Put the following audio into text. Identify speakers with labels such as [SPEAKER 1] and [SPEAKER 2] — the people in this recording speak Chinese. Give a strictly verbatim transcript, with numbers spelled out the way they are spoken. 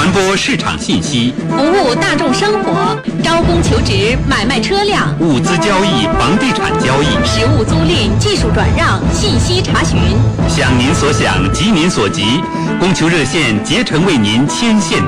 [SPEAKER 1] 传播市场信息，
[SPEAKER 2] 服务大众生活，招工求职，买卖车辆，
[SPEAKER 1] 物资交易、房地产交易，
[SPEAKER 2] 实物租赁、技术转让、信息查询。
[SPEAKER 1] 想您所想，急您所急，供求热线竭诚为您牵线